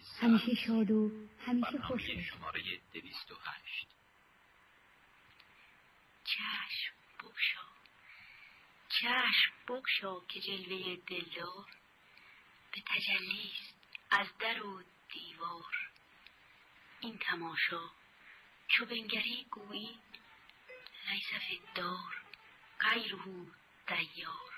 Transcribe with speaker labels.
Speaker 1: همیشه شاد و همیشه خوش
Speaker 2: برنامه شماره 208.
Speaker 3: چشم بگشا، چشم بگشا که جلوه دلدار به تجلیست از در و دیوار. این تماشا چو بنگری گویی لیس فی الدار غیره دیار.